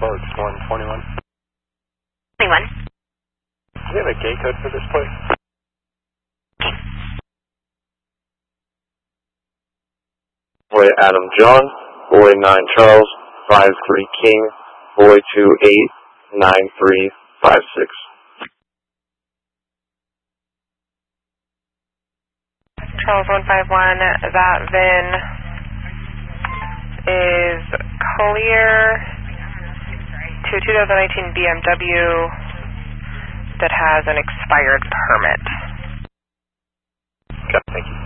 Approach 121. 21. Do you have a gate code for this place? Boy Adam John, boy 9 Charles, 53 King, boy 28 9356. Charles 151, that VIN is clear to 2019 BMW that has an expired permit. Okay, thank you.